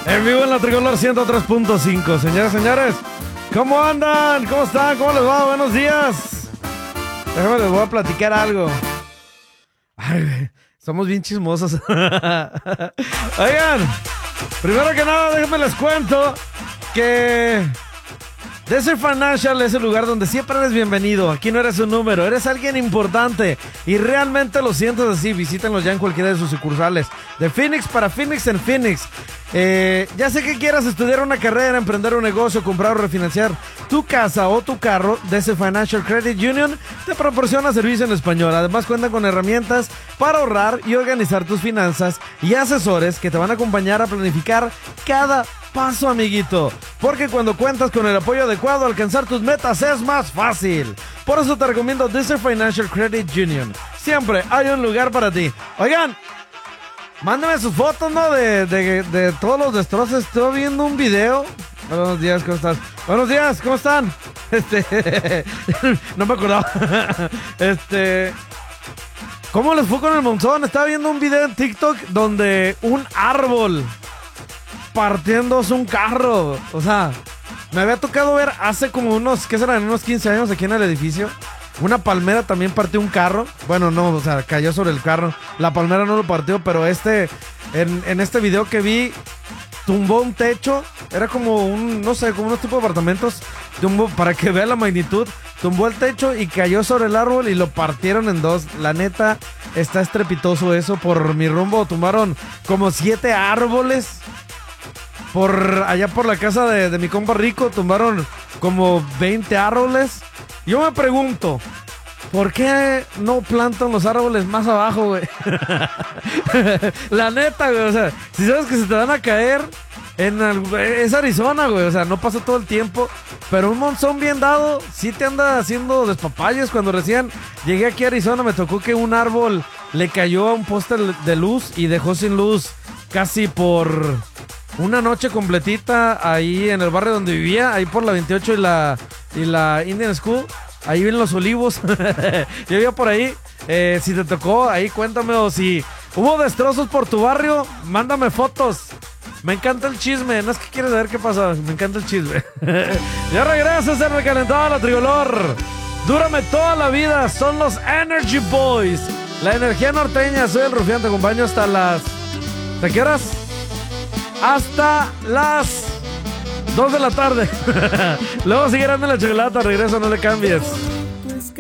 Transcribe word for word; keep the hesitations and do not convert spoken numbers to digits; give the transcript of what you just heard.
En vivo en la Tricolor ciento tres punto cinco. Señoras y señores, ¿cómo andan? ¿Cómo están? ¿Cómo les va? Buenos días. Déjame, les voy a platicar algo. Ay, somos bien chismosos. Oigan, primero que nada, déjenme les cuento que Desert Financial es el lugar donde siempre eres bienvenido. Aquí no eres un número, eres alguien importante y realmente lo sientes así. Visítenlos ya en cualquiera de sus sucursales. De Phoenix para Phoenix en Phoenix. Eh, ya sé que quieras estudiar una carrera, emprender un negocio, comprar o refinanciar tu casa o tu carro. Desert Financial Credit Union te proporciona servicio en español. Además cuentan con herramientas para ahorrar y organizar tus finanzas y asesores que te van a acompañar a planificar cada paso, amiguito, porque cuando cuentas con el apoyo adecuado, alcanzar tus metas es más fácil. Por eso te recomiendo Desert Financial Credit Union. Siempre hay un lugar para ti. Oigan, mándame sus fotos, ¿no? De, de, de todos los destrozos. Estoy viendo un video. Buenos días, ¿cómo estás? Buenos días, ¿cómo están? Este, no me acordaba. Este, ¿cómo les fue con el monzón? Estaba viendo un video en TikTok donde un árbol partiéndose un carro. O sea, me había tocado ver hace como unos, ¿qué serán? Unos quince años aquí en el edificio. Una palmera también partió un carro. Bueno, no, o sea, cayó sobre el carro. La palmera no lo partió, pero este, en, en este video que vi, tumbó un techo. Era como un, no sé, como unos tipos de apartamentos. Tumbó, para que vea la magnitud, tumbó el techo y cayó sobre el árbol y lo partieron en dos. La neta, está estrepitoso eso. Por mi rumbo tumbaron como siete árboles. Por allá por la casa de, de mi compa Rico tumbaron como veinte árboles. Yo me pregunto, ¿por qué no plantan los árboles más abajo, güey? La neta, güey, o sea, si sabes que se te van a caer, en el, es Arizona, güey, o sea, no pasa todo el tiempo, pero un monzón bien dado sí te anda haciendo despapalles. Cuando recién llegué aquí a Arizona me tocó que un árbol le cayó a un poste de luz y dejó sin luz casi por una noche completita ahí en el barrio donde vivía, ahí por la veintiocho y la, y la Indian School, ahí en Los Olivos. Yo vivía por ahí. Eh, si te tocó, ahí cuéntame, o si hubo destrozos por tu barrio, mándame fotos. Me encanta el chisme, no es que quieres saber qué pasó, me encanta el chisme. Ya regreso, se recalentaba la Tricolor. Dúrame toda la vida, son los Energy Boys. La energía norteña, soy el Rufián, te acompaño hasta las... ¿De qué horas? Hasta las dos de la tarde. Luego sigue dando la chocolata. Regreso, no le cambies.